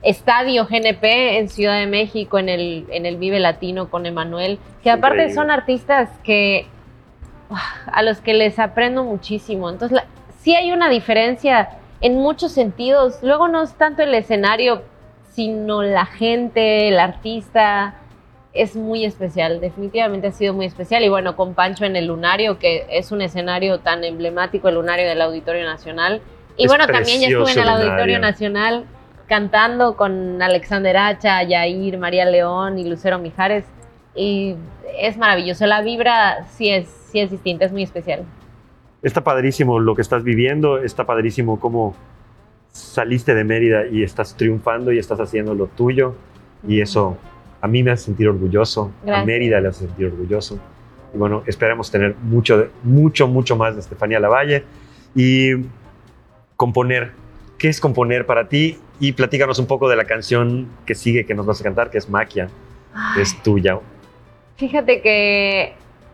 estadio GNP en Ciudad de México, en el Vive Latino con Emmanuel, que aparte Increíble. son artistas que a los que les aprendo muchísimo. Entonces, sí hay una diferencia en muchos sentidos. Luego no es tanto el escenario, sino la gente, el artista. Es muy especial, definitivamente ha sido muy especial. Y bueno, con Pancho en el Lunario, que es un escenario tan emblemático, el Lunario del Auditorio Nacional. Y Es bueno, también ya estuve en el precioso Auditorio Lunario. Nacional cantando con Alexander Hacha, Yair, María León y Lucero Mijares. Y es maravilloso, la vibra sí es distinta, es muy especial. Está padrísimo lo que estás viviendo, está padrísimo cómo saliste de Mérida y estás triunfando y estás haciendo lo tuyo. Y eso a mí me hace sentir orgulloso, Gracias. a Mérida le hace sentir orgulloso. Y bueno, esperamos tener mucho más de Estefanía Lavalle. Y componer, ¿qué es componer para ti? Y platícanos un poco de la canción que sigue, que nos vas a cantar, que es Magia, que es tuya. Fíjate que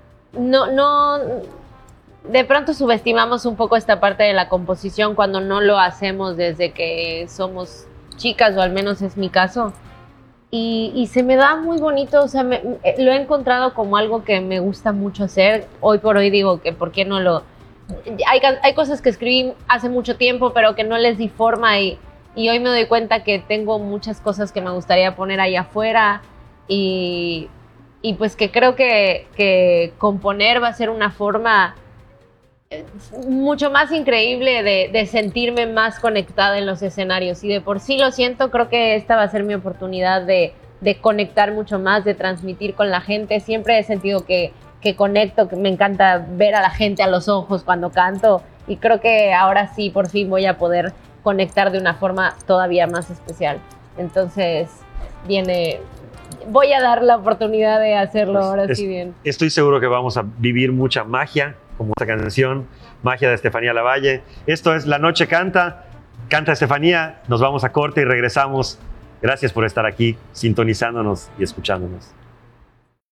no, de pronto subestimamos un poco esta parte de la composición cuando no lo hacemos desde que somos chicas, o al menos es mi caso. Y se me da muy bonito, o sea, lo he encontrado como algo que me gusta mucho hacer. Hoy por hoy digo que por qué no lo... Hay cosas que escribí hace mucho tiempo, pero que no les di forma y hoy me doy cuenta que tengo muchas cosas que me gustaría poner ahí afuera y pues que creo que componer va a ser una forma mucho más increíble de sentirme más conectada en los escenarios. Y de por sí lo siento, creo que esta va a ser mi oportunidad de conectar mucho más, de transmitir con la gente. Siempre he sentido que conecto, que me encanta ver a la gente a los ojos cuando canto. Y creo que ahora sí, por fin voy a poder conectar de una forma todavía más especial. Entonces, voy a dar la oportunidad de hacerlo ahora sí bien. Estoy seguro que vamos a vivir mucha magia, como esta canción, Magia de Estefanía Lavalle. Esto es La Noche Canta, canta Estefanía, nos vamos a corte y regresamos. Gracias por estar aquí, sintonizándonos y escuchándonos.